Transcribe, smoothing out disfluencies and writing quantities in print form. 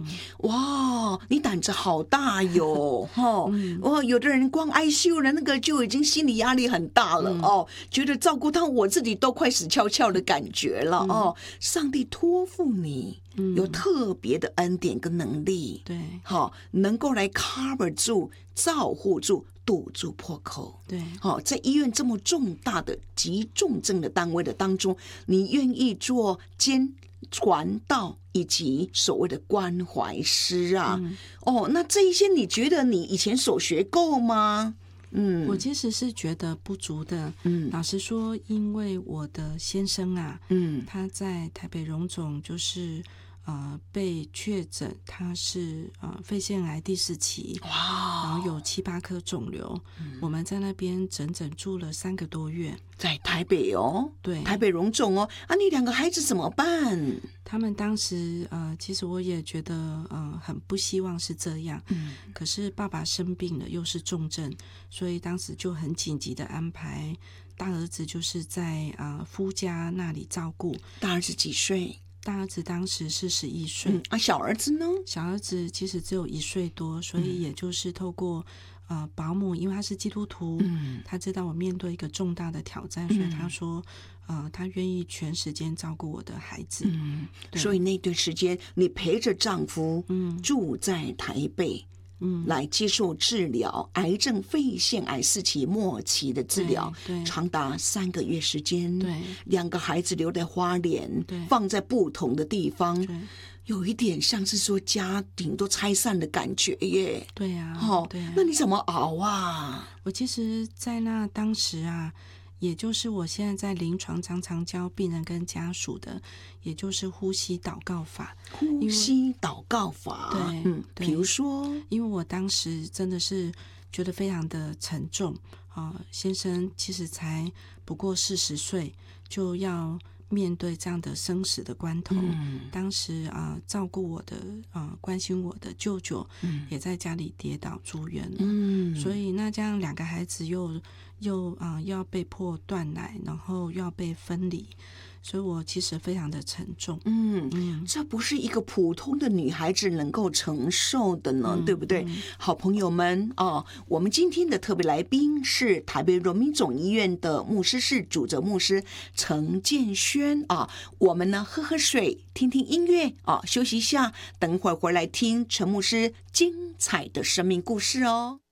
哇，你胆子好大哟，有的人光 ICU 的那个就已经心理压力很大了觉得照顾到我自己都快死翘翘的感觉了上帝托付你有特别的恩典跟能力， 对， 能够来 cover 住、照护住、堵住破口。 对， 在医院这么重大的急重症的单位的当中，你愿意做兼传道以及所谓的关怀师啊？那这一些你觉得你以前所学够吗？ 我其实是觉得不足的。老实说，因为我的先生啊，他在台北荣总就是被确诊他是肺腺癌第4期，然后有7、8颗肿瘤，我们在那边整整住了3个多月， 在台北对， 台北荣总你2个孩子怎么办？ 他们当时其实我也觉得很不希望是这样，可是爸爸生病了又是重症，所以当时就很紧急的安排大儿子就是在夫家那里照顾。 大儿子几岁？ 大儿子当时是11岁， 小儿子呢？ 小儿子其实只有1岁多，所以也就是透过保姆，因为他是基督徒，他知道我面对一个重大的挑战，所以他说他愿意全时间照顾我的孩子。 所以那段时间你陪着丈夫住在台北，来接受治疗，癌症肺腺癌4期末期的治疗，长达3个月时间。 对 ，2个孩子留在花莲，放在不同的地方，有一点像是说家庭都拆散的感觉耶。 对啊，对啊。 那你怎么熬啊？ 我其实在那当时啊，也就是我现在在临床常常教病人跟家属的，也就是呼吸祷告法。 呼吸祷告法， 对， 比如说， 因为我当时真的是觉得非常的沉重先生其实才不过40岁，就要面对这样的生死的关头。当时照顾我的关心我的舅舅也在家里跌倒住院了，所以那这样2个孩子又要被迫断奶，然后又要被分离，所以我其实非常的沉重。 这不是一个普通的女孩子能够承受的呢，对不对？好朋友们我们今天的特别来宾是台北荣民总医院的牧师室主责牧师陈建轩我们呢喝水，听听音乐休息一下，等会儿回来听陈牧师精彩的生命故事哦。